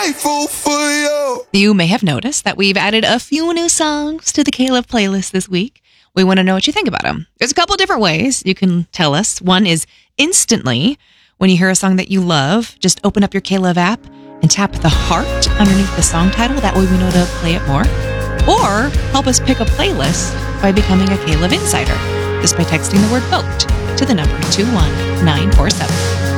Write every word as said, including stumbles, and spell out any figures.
grateful for you. You may have noticed that we've added a few new songs to the K-Love playlist this week. We want to know what you think about them. There's a couple different ways you can tell us. One is instantly. When you hear a song that you love, just open up your K-Love app and tap the heart underneath the song title. That way we know to play it more. Or help us pick a playlist by becoming a K-Love Insider, just by texting the word vote to the number two one nine four seven.